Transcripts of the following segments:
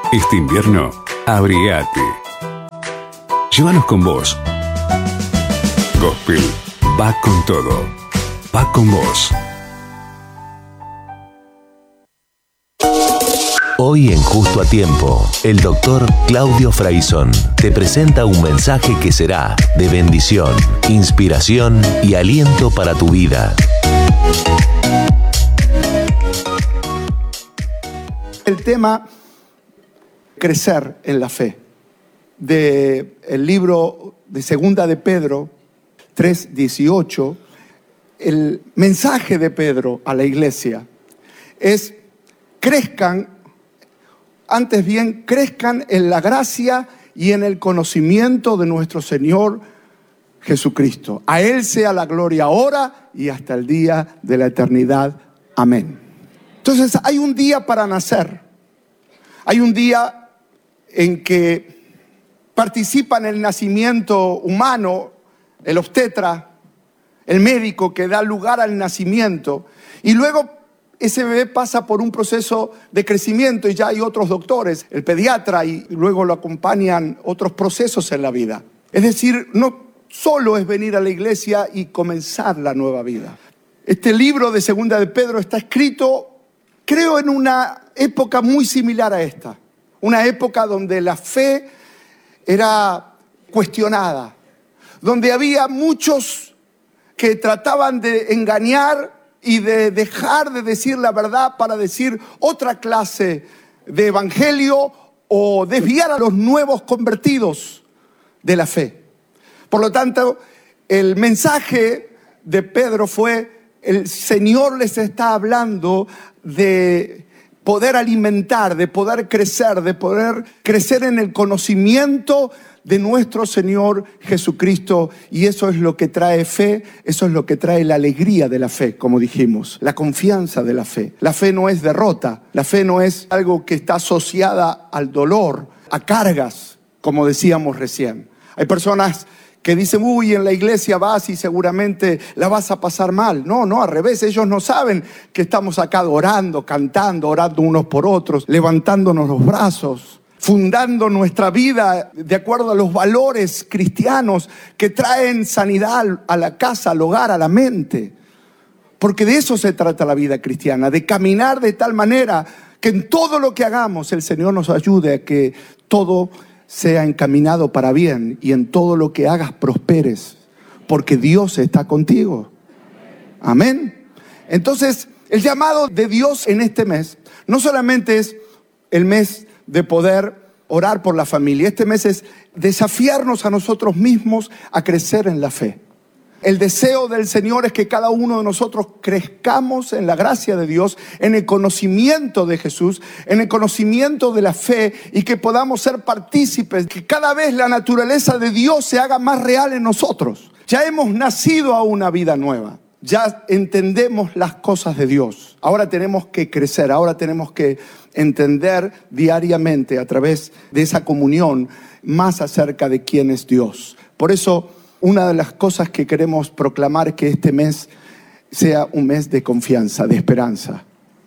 Este invierno, abrigate. Llévanos con vos. Gospel va con todo. Va con vos. Hoy en Justo a Tiempo, el doctor Claudio Fraizón te presenta un mensaje que será de bendición, inspiración y aliento para tu vida. El tema crecer en la fe, del libro de Segunda de Pedro 3:18, el mensaje de Pedro a la iglesia es: crezcan, antes bien, crezcan en la gracia y en el conocimiento de nuestro Señor Jesucristo. A Él sea la gloria ahora y hasta el día de la eternidad. Amén. Entonces hay un día para nacer. Hay un día en que participa en el nacimiento humano el obstetra, el médico que da lugar al nacimiento, y luego ese bebé pasa por un proceso de crecimiento y ya hay otros doctores, el pediatra, y luego lo acompañan otros procesos en la vida. Es decir, no solo es venir a la iglesia y comenzar la nueva vida. Este libro de Segunda de Pedro está escrito, creo, en una época muy similar a esta. Una época donde la fe era cuestionada, donde había muchos que trataban de engañar y de dejar de decir la verdad para decir otra clase de evangelio o desviar a los nuevos convertidos de la fe. Por lo tanto, el mensaje de Pedro fue: el Señor les está hablando de poder alimentar, de poder crecer en el conocimiento de nuestro Señor Jesucristo. Y eso es lo que trae fe, eso es lo que trae la alegría de la fe, como dijimos, la confianza de la fe. La fe no es derrota, la fe no es algo que está asociada al dolor, a cargas, como decíamos recién. Hay personas que dicen: uy, en la iglesia vas y seguramente la vas a pasar mal. No, al revés, ellos no saben que estamos acá orando, cantando, orando unos por otros, levantándonos los brazos, fundando nuestra vida de acuerdo a los valores cristianos que traen sanidad a la casa, al hogar, a la mente. Porque de eso se trata la vida cristiana, de caminar de tal manera que en todo lo que hagamos el Señor nos ayude a que todo sea encaminado para bien, y en todo lo que hagas prosperes, porque Dios está contigo. Amén. Entonces, el llamado de Dios en este mes no solamente es el mes de poder orar por la familia. Este mes es desafiarnos a nosotros mismos a crecer en la fe. El deseo del Señor es que cada uno de nosotros crezcamos en la gracia de Dios, en el conocimiento de Jesús, en el conocimiento de la fe, y que podamos ser partícipes, que cada vez la naturaleza de Dios se haga más real en nosotros. Ya hemos nacido a una vida nueva, ya entendemos las cosas de Dios. Ahora tenemos que crecer, ahora tenemos que entender diariamente a través de esa comunión más acerca de quién es Dios. Por eso, una de las cosas que queremos proclamar es que este mes sea un mes de confianza, de esperanza.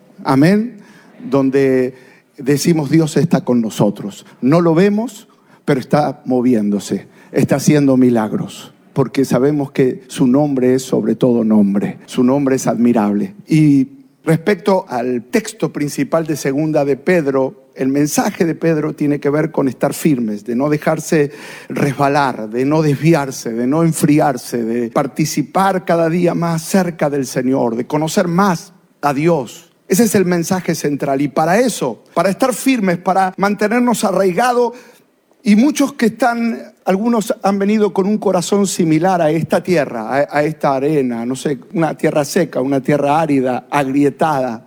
Amén. Donde decimos: Dios está con nosotros. No lo vemos, pero está moviéndose, está haciendo milagros. Porque sabemos que su nombre es sobre todo nombre. Su nombre es admirable. Y respecto al texto principal de Segunda de Pedro, el mensaje de Pedro tiene que ver con estar firmes, de no dejarse resbalar, de no desviarse, de no enfriarse, de participar cada día más cerca del Señor, de conocer más a Dios. Ese es el mensaje central. Y para eso, para estar firmes, para mantenernos arraigados, y muchos que están, algunos han venido con un corazón similar a esta tierra, a esta arena, no sé, una tierra seca, una tierra árida, agrietada,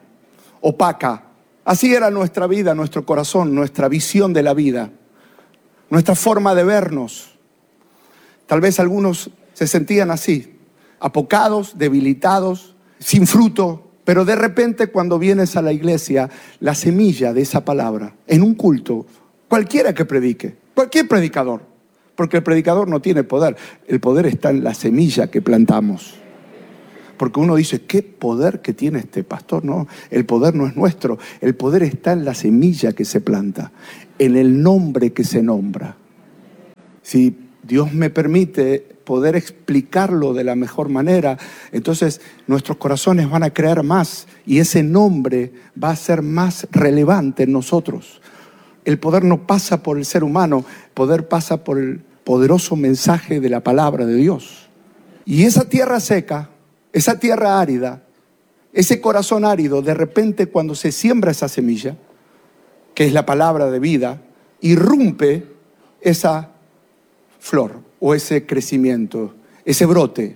opaca. Así era nuestra vida, nuestro corazón, nuestra visión de la vida, nuestra forma de vernos. Tal vez algunos se sentían así, apocados, debilitados, sin fruto. Pero de repente, cuando vienes a la iglesia, la semilla de esa palabra, en un culto, cualquiera que predique, cualquier predicador, porque el predicador no tiene poder, el poder está en la semilla que plantamos. Porque uno dice, ¿qué poder que tiene este pastor? No, el poder no es nuestro. El poder está en la semilla que se planta, en el nombre que se nombra. Si Dios me permite poder explicarlo de la mejor manera, entonces nuestros corazones van a creer más y ese nombre va a ser más relevante en nosotros. El poder no pasa por el ser humano, el poder pasa por el poderoso mensaje de la palabra de Dios. Y esa tierra seca, esa tierra árida, ese corazón árido, de repente cuando se siembra esa semilla, que es la palabra de vida, irrumpe esa flor o ese crecimiento, ese brote.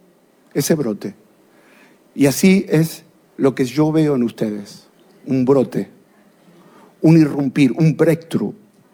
Y así es lo que yo veo en ustedes, un brote, un irrumpir, un breakthrough.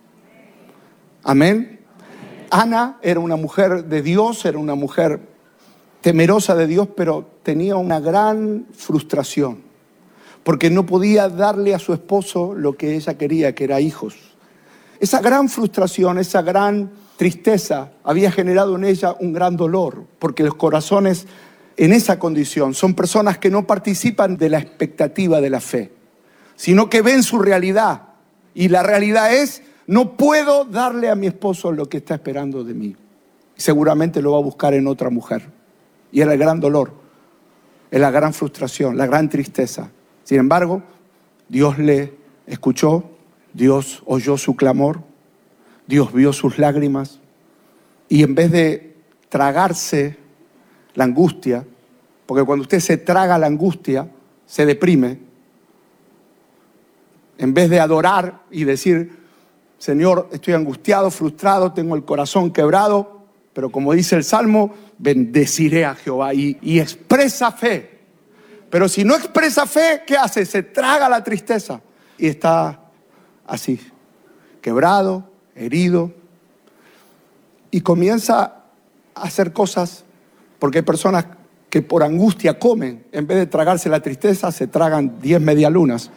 Amén. Ana era una mujer de Dios, era una mujer temerosa de Dios, pero tenía una gran frustración, porque no podía darle a su esposo lo que ella quería, que era hijos. Esa gran frustración, esa gran tristeza había generado en ella un gran dolor, porque los corazones en esa condición son personas que no participan de la expectativa de la fe, sino que ven su realidad. Y la realidad es, no puedo darle a mi esposo lo que está esperando de mí. Seguramente lo va a buscar en otra mujer. Y era el gran dolor, es la gran frustración, la gran tristeza. Sin embargo, Dios le escuchó, Dios oyó su clamor, Dios vio sus lágrimas. Y en vez de tragarse la angustia, porque cuando usted se traga la angustia, se deprime. En vez de adorar y decir, Señor, estoy angustiado, frustrado, tengo el corazón quebrado, pero como dice el Salmo, bendeciré a Jehová y expresa fe. Pero si no expresa fe, ¿qué hace? Se traga la tristeza y está así, quebrado, herido, y comienza a hacer cosas, porque hay personas que por angustia comen, en vez de tragarse la tristeza, se tragan 10 medialunas.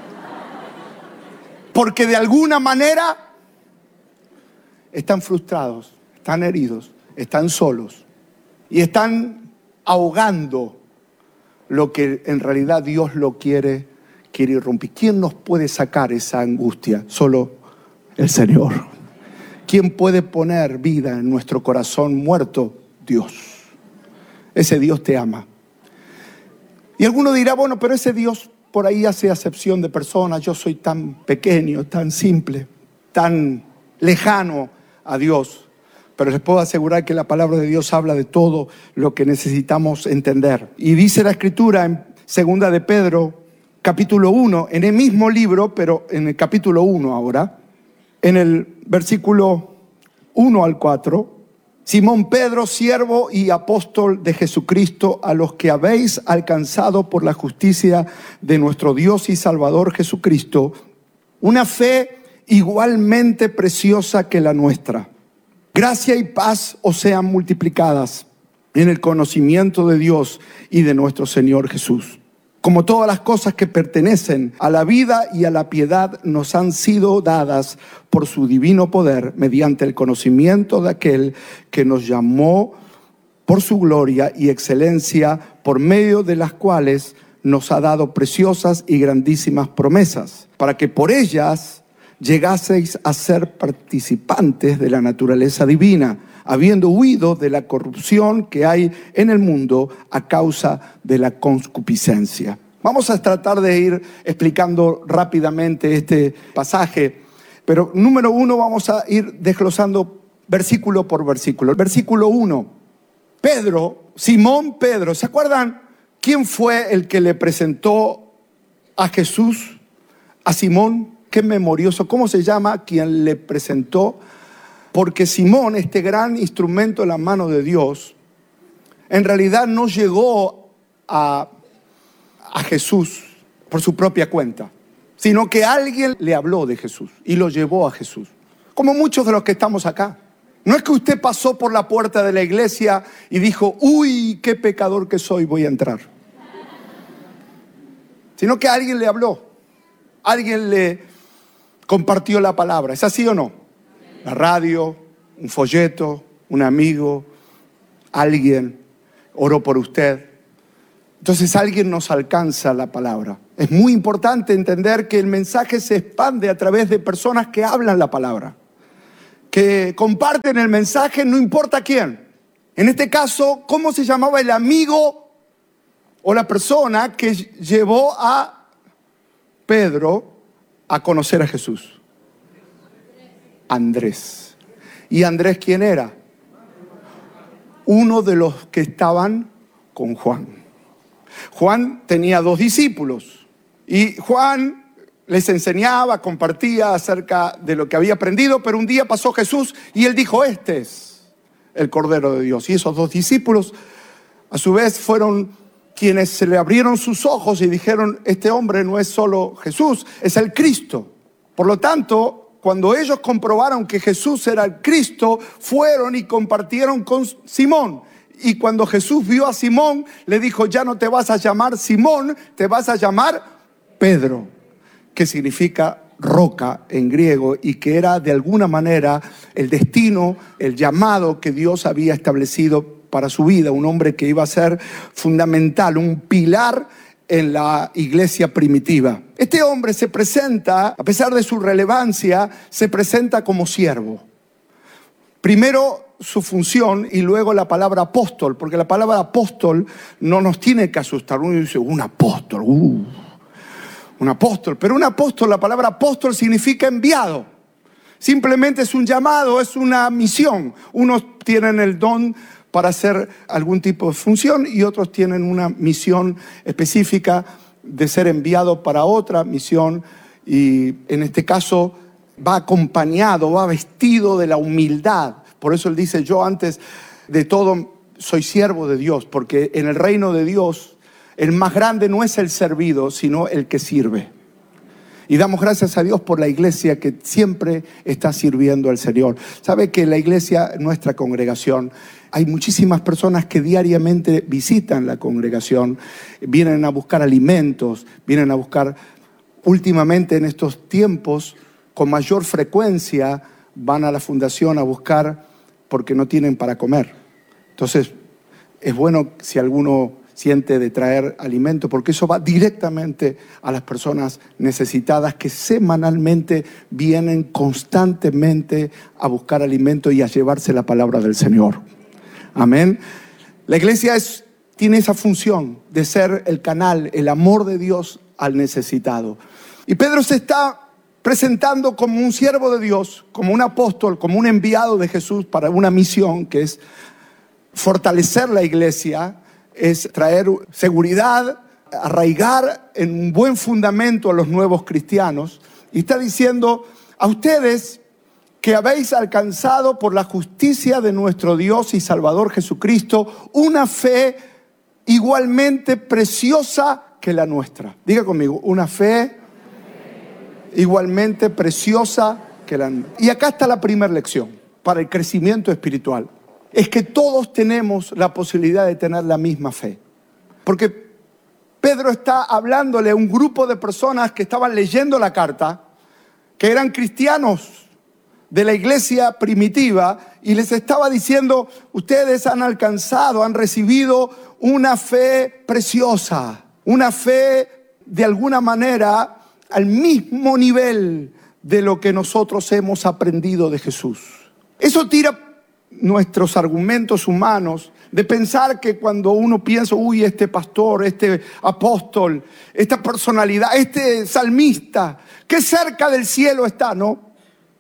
Porque de alguna manera están frustrados, están heridos, están solos y están ahogando lo que en realidad Dios lo quiere irrumpir. ¿Quién nos puede sacar esa angustia? Solo el Señor. ¿Quién puede poner vida en nuestro corazón muerto? Dios. Ese Dios te ama. Y alguno dirá, bueno, pero ese Dios por ahí hace acepción de personas. Yo soy tan pequeño, tan simple, tan lejano a Dios. Pero les puedo asegurar que la palabra de Dios habla de todo lo que necesitamos entender. Y dice la Escritura en 2 de Pedro, capítulo 1, en el mismo libro, pero en el capítulo 1 ahora, en el versículo 1 al 4, Simón Pedro, siervo y apóstol de Jesucristo, a los que habéis alcanzado por la justicia de nuestro Dios y Salvador Jesucristo, una fe igualmente preciosa que la nuestra. Gracia y paz os sean multiplicadas en el conocimiento de Dios y de nuestro Señor Jesús. Como todas las cosas que pertenecen a la vida y a la piedad nos han sido dadas por su divino poder, mediante el conocimiento de aquel que nos llamó por su gloria y excelencia, por medio de las cuales nos ha dado preciosas y grandísimas promesas, para que por ellas llegaseis a ser participantes de la naturaleza divina, habiendo huido de la corrupción que hay en el mundo a causa de la concupiscencia. Vamos a tratar de ir explicando rápidamente este pasaje, pero número 1 vamos a ir desglosando versículo por versículo. El versículo 1, Simón Pedro, ¿se acuerdan quién fue el que le presentó a Jesús, a Simón? Qué memorioso, ¿cómo se llama quien le presentó? Porque Simón, este gran instrumento en la mano de Dios, en realidad no llegó a Jesús por su propia cuenta, sino que alguien le habló de Jesús y lo llevó a Jesús. Como muchos de los que estamos acá. No es que usted pasó por la puerta de la iglesia y dijo, uy, qué pecador que soy, voy a entrar. Sino que alguien le habló, alguien le compartió la palabra. ¿Es así o no? La radio, un folleto, un amigo, alguien oró por usted. entonces alguien nos alcanza la palabra. Es muy importante entender que el mensaje se expande a través de personas que hablan la palabra, que comparten el mensaje, no importa quién. En este caso, ¿cómo se llamaba el amigo o la persona que llevó a Pedro a conocer a Jesús? Andrés. ¿Y Andrés quién era? Uno de los que estaban con Juan. Juan tenía 2 discípulos y Juan les enseñaba, compartía acerca de lo que había aprendido, pero un día pasó Jesús y él dijo: este es el Cordero de Dios. Y esos 2 discípulos a su vez fueron quienes se le abrieron sus ojos y dijeron: este hombre no es solo Jesús, es el Cristo. Por lo tanto, cuando ellos comprobaron que Jesús era el Cristo, fueron y compartieron con Simón. Y cuando Jesús vio a Simón, le dijo: ya no te vas a llamar Simón, te vas a llamar Pedro, que significa roca en griego, y que era de alguna manera el destino, el llamado que Dios había establecido para su vida. Un hombre que iba a ser fundamental, un pilar en la iglesia primitiva. Este hombre se presenta, a pesar de su relevancia, se presenta como siervo. Primero su función y luego la palabra apóstol, porque la palabra apóstol no nos tiene que asustar. Uno dice: un apóstol, un apóstol. Pero un apóstol, la palabra apóstol significa enviado. Simplemente es un llamado, es una misión. Unos tienen el don para hacer algún tipo de función y otros tienen una misión específica de ser enviado para otra misión, y en este caso va acompañado, va vestido de la humildad. Por eso él dice: yo antes de todo soy siervo de Dios, porque en el reino de Dios el más grande no es el servido, sino el que sirve. Y damos gracias a Dios por la iglesia que siempre está sirviendo al Señor. Sabe que la iglesia, nuestra congregación, hay muchísimas personas que diariamente visitan la congregación, vienen a buscar alimentos, vienen a buscar, últimamente en estos tiempos, con mayor frecuencia, van a la fundación a buscar porque no tienen para comer. Entonces, es bueno si alguno siente de traer alimento, porque eso va directamente a las personas necesitadas que semanalmente vienen constantemente a buscar alimento y a llevarse la palabra del Señor. Amén. La iglesia tiene esa función de ser el canal, el amor de Dios al necesitado. Y Pedro se está presentando como un siervo de Dios, como un apóstol, como un enviado de Jesús para una misión que es fortalecer la iglesia, es traer seguridad, arraigar en un buen fundamento a los nuevos cristianos. Y está diciendo: a ustedes que habéis alcanzado por la justicia de nuestro Dios y Salvador Jesucristo una fe igualmente preciosa que la nuestra. Diga conmigo: una fe igualmente preciosa que la nuestra. Y acá está la primera lección para el crecimiento espiritual. Es que todos tenemos la posibilidad de tener la misma fe. Porque Pedro está hablándole a un grupo de personas que estaban leyendo la carta, que eran cristianos de la iglesia primitiva, y les estaba diciendo: ustedes han alcanzado, han recibido una fe preciosa, una fe de alguna manera al mismo nivel de lo que nosotros hemos aprendido de Jesús. Eso tira nuestros argumentos humanos de pensar que cuando uno piensa: uy, este pastor, este apóstol, esta personalidad, este salmista, qué cerca del cielo está. No,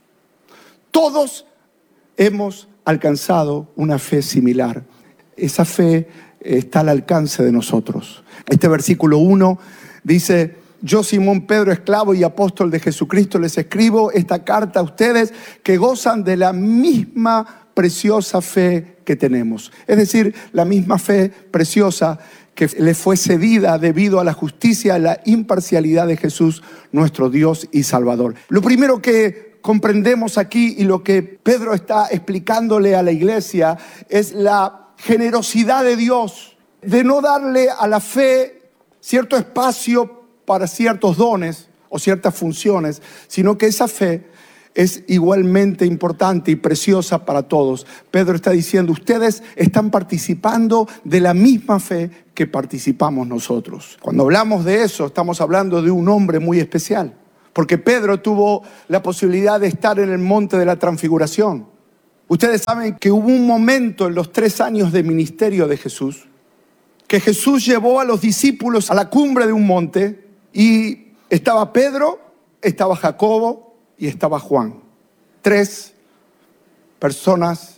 todos hemos alcanzado una fe similar. Esa fe está al alcance de nosotros. Este versículo 1 dice: yo, Simón Pedro, esclavo y apóstol de Jesucristo, les escribo esta carta a ustedes que gozan de la misma preciosa fe que tenemos. Es decir, la misma fe preciosa que le fue cedida debido a la justicia y la imparcialidad de Jesús, nuestro Dios y Salvador. Lo primero que comprendemos aquí y lo que Pedro está explicándole a la iglesia es la generosidad de Dios, de no darle a la fe cierto espacio para ciertos dones o ciertas funciones, sino que esa fe es igualmente importante y preciosa para todos. Pedro está diciendo, ustedes están participando de la misma fe que participamos nosotros. Cuando hablamos de eso, estamos hablando de un hombre muy especial, porque Pedro tuvo la posibilidad de estar en el monte de la transfiguración. Ustedes saben que hubo un momento en los 3 años de ministerio de Jesús, que Jesús llevó a los discípulos a la cumbre de un monte y estaba Pedro, estaba Jacobo y estaba Juan. 3 personas,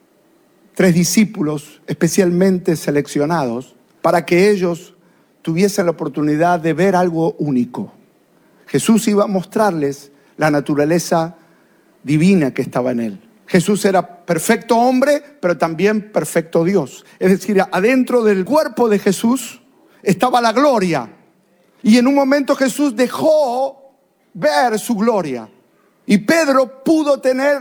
3 discípulos especialmente seleccionados para que ellos tuviesen la oportunidad de ver algo único. Jesús iba a mostrarles la naturaleza divina que estaba en él. Jesús era perfecto hombre, pero también perfecto Dios. Es decir, adentro del cuerpo de Jesús estaba la gloria. Y en un momento Jesús dejó ver su gloria. Y Pedro pudo tener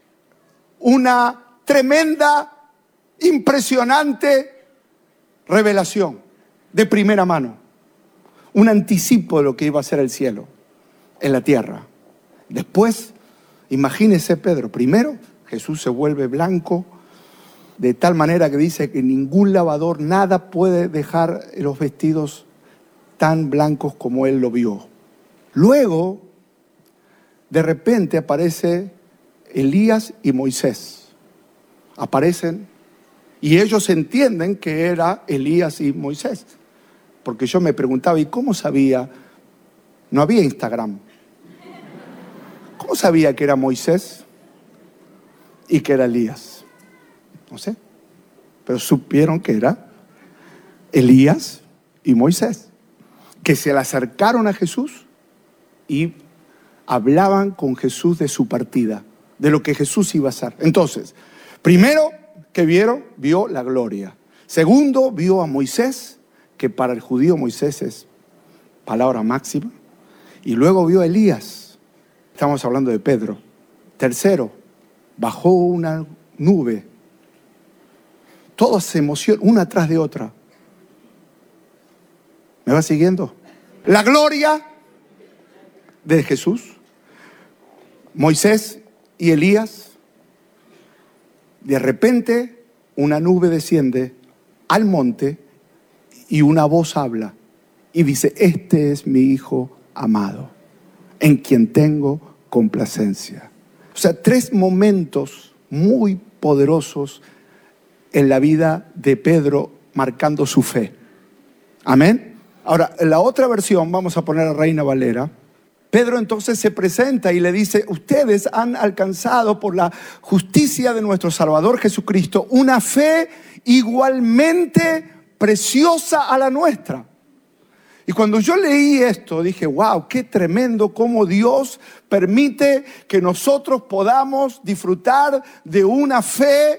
una tremenda, impresionante revelación de primera mano. Un anticipo de lo que iba a ser el cielo en la tierra. Después, imagínese Pedro, primero Jesús se vuelve blanco de tal manera que dice que ningún lavador, nada puede dejar los vestidos tan blancos como él lo vio. Luego, de repente aparece Elías y Moisés. Aparecen y ellos entienden que era Elías y Moisés. Porque yo me preguntaba, ¿y cómo sabía? No había Instagram. ¿Cómo sabía que era Moisés y que era Elías? No sé. Pero supieron que era Elías y Moisés, que se le acercaron a Jesús y hablaban con Jesús de su partida, de lo que Jesús iba a hacer. Entonces, primero que vio la gloria. Segundo, vio a Moisés, que para el judío Moisés es palabra máxima. Y luego vio a Elías. Estamos hablando de Pedro. Tercero, bajó una nube. Todas se emocionan, una tras de otra. ¿Me va siguiendo? La gloria de Jesús, Moisés y Elías. De repente una nube desciende al monte y una voz habla y dice, este es mi hijo amado, en quien tengo complacencia. O sea, 3 momentos muy poderosos en la vida de Pedro marcando su fe. Amén. Ahora, en la otra versión, vamos a poner a Reina Valera. Pedro entonces se presenta y le dice, ustedes han alcanzado por la justicia de nuestro Salvador Jesucristo una fe igualmente preciosa a la nuestra. Y cuando yo leí esto, dije, wow, qué tremendo cómo Dios permite que nosotros podamos disfrutar de una fe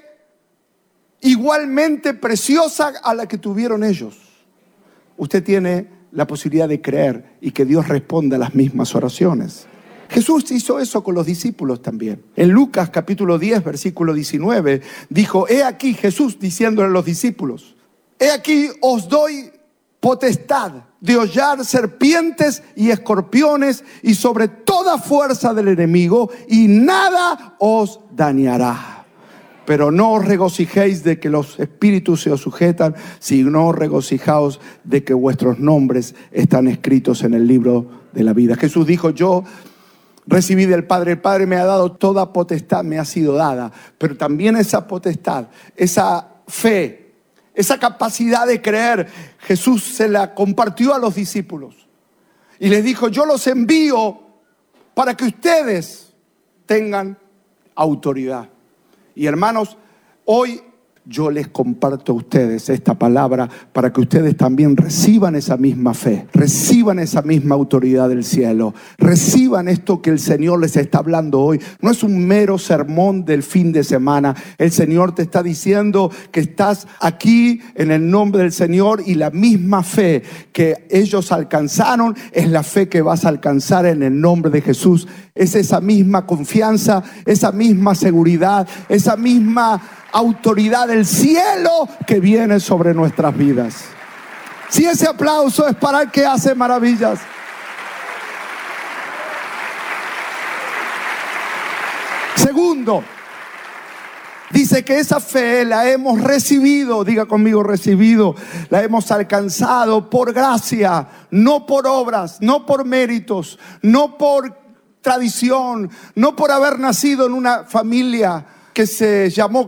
igualmente preciosa a la que tuvieron ellos. Usted tiene la posibilidad de creer y que Dios responda a las mismas oraciones. Jesús hizo eso con los discípulos también. En Lucas capítulo 10, versículo 19, dijo, he aquí, Jesús diciéndole a los discípulos, he aquí os doy potestad de hollar serpientes y escorpiones y sobre toda fuerza del enemigo y nada os dañará. Pero no os regocijéis de que los espíritus se os sujetan, sino regocijaos de que vuestros nombres están escritos en el libro de la vida. Jesús dijo, yo recibí del Padre, el Padre me ha dado toda potestad, me ha sido dada. Pero también esa potestad, esa fe, esa capacidad de creer, Jesús se la compartió a los discípulos. Y les dijo, yo los envío para que ustedes tengan autoridad. Y hermanos, hoy yo les comparto a ustedes esta palabra para que ustedes también reciban esa misma fe, reciban esa misma autoridad del cielo, reciban esto que el Señor les está hablando hoy. No es un mero sermón del fin de semana. El Señor te está diciendo que estás aquí en el nombre del Señor y la misma fe que ellos alcanzaron es la fe que vas a alcanzar en el nombre de Jesús. Es esa misma confianza, esa misma seguridad, esa misma autoridad del cielo que viene sobre nuestras vidas. Si ese aplauso es para el que hace maravillas. Segundo, dice que esa fe la hemos recibido, diga conmigo recibido, la hemos alcanzado por gracia, no por obras, no por méritos, no por tradición, no por haber nacido en una familia que se llamó